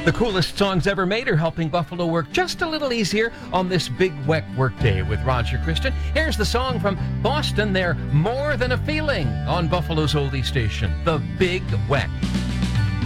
The coolest songs ever made are helping Buffalo work just a little easier on this big wet workday with Roger Christian. Here's the song from Boston. They're More Than a Feeling on Buffalo's oldie station, The Big Wet.